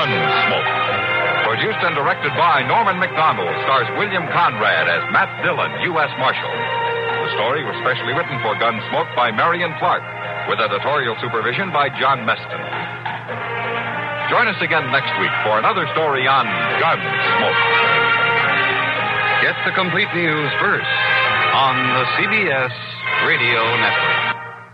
Gunsmoke. Produced and directed by Norman McDonald, stars William Conrad as Matt Dillon, U.S. Marshal. The story was specially written for Gunsmoke by Marion Clark, with editorial supervision by John Meston. Join us again next week for another story on Gunsmoke. Get the complete news first on the CBS Radio Network.